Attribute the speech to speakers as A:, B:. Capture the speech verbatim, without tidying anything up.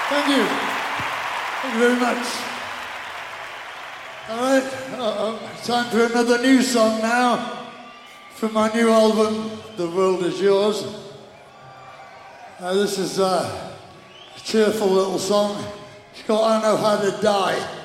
A: Thank you. Thank you very much. All right, uh, time for another new song now from my new album, The World Is Yours. Uh, this is uh, a cheerful little song. It's called I Know How to Die.